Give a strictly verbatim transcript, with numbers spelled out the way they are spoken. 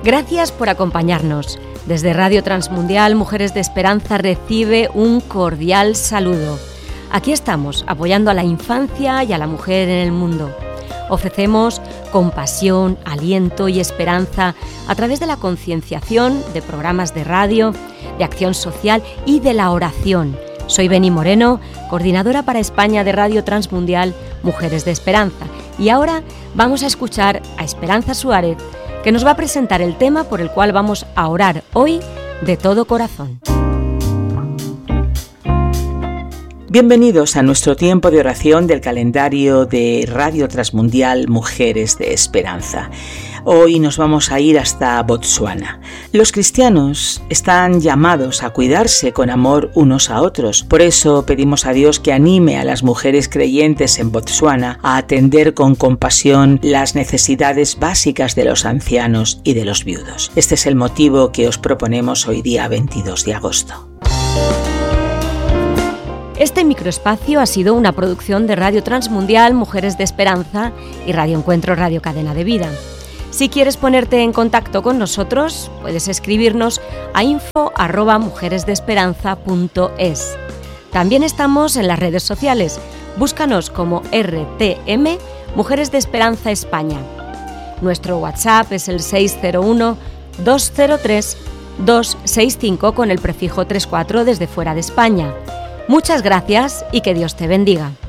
Gracias por acompañarnos. Desde Radio Transmundial, Mujeres de Esperanza recibe un cordial saludo. Aquí estamos, apoyando a la infancia y a la mujer en el mundo. Ofrecemos compasión, aliento y esperanza a través de la concienciación, de programas de radio, de acción social y de la oración. Soy Beni Moreno, coordinadora para España de Radio Transmundial, Mujeres de Esperanza. Y ahora vamos a escuchar a Esperanza Suárez, que nos va a presentar el tema por el cual vamos a orar hoy de todo corazón. Bienvenidos a nuestro tiempo de oración del calendario de Radio Transmundial Mujeres de Esperanza. Hoy nos vamos a ir hasta Botsuana. Los cristianos están llamados a cuidarse con amor unos a otros. Por eso pedimos a Dios que anime a las mujeres creyentes en Botsuana a atender con compasión las necesidades básicas de los ancianos y de los viudos. Este es el motivo que os proponemos hoy día veintidós de agosto. Este microespacio ha sido una producción de Radio Transmundial, Mujeres de Esperanza y Radio Encuentro Radio Cadena de Vida. Si quieres ponerte en contacto con nosotros, puedes escribirnos a info arroba mujeresdeesperanza punto es. También estamos en las redes sociales. Búscanos como R T M Mujeres de Esperanza España. Nuestro WhatsApp es el seis cero uno, dos cero tres, dos seis cinco con el prefijo treinta y cuatro desde fuera de España. Muchas gracias y que Dios te bendiga.